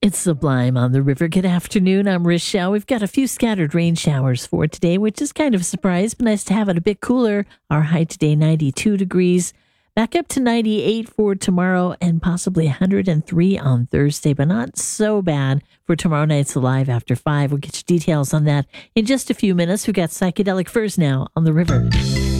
It's Sublime on the River. Good afternoon. I'm Rochelle. We've got a few scattered rain showers for today, which is kind of a surprise, but nice to have it a bit cooler. Our high today, 92 degrees. Back up to 98 for tomorrow and possibly 103 on Thursday, but not so bad for tomorrow night's Alive After 5. We'll get you details on that in just a few minutes. We've got Psychedelic Furs now on the River.